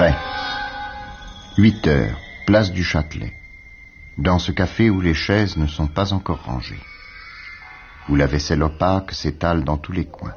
Prêt. 8 heures, place du Châtelet. Dans ce café où les chaises ne sont pas encore rangées. Où la vaisselle opaque s'étale dans tous les coins.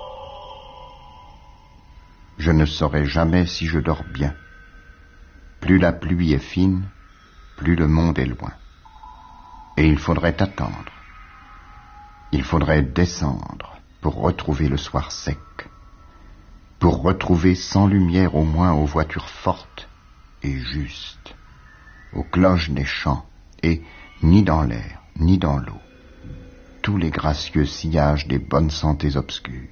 Je ne saurai jamais si je dors bien. Plus la pluie est fine, plus le monde est loin. Et il faudrait attendre. Il faudrait descendre pour retrouver le soir sec. Pour retrouver sans lumière au moins aux voitures fortes et justes, aux cloches des champs, et ni dans l'air, ni dans l'eau, tous les gracieux sillages des bonnes santés obscures.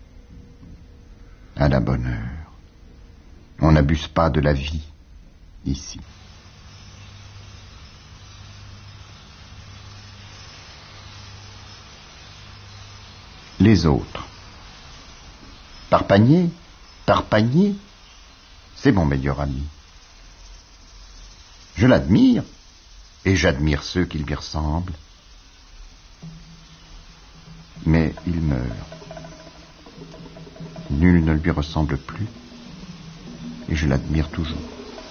À la bonne heure. On n'abuse pas de la vie, ici. Les autres. Par panier, c'est mon meilleur ami. Je l'admire, et j'admire ceux qui lui ressemblent. Mais il meurt. Nul ne lui ressemble plus, et je l'admire toujours.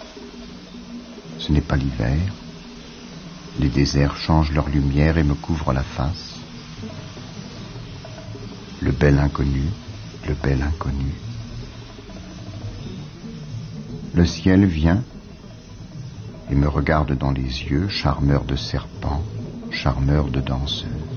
Ce n'est pas l'hiver. Les déserts changent leur lumière et me couvrent la face. Le bel inconnu, le bel inconnu. Le ciel vient et me regarde dans les yeux, charmeur de serpents, charmeur de danseurs.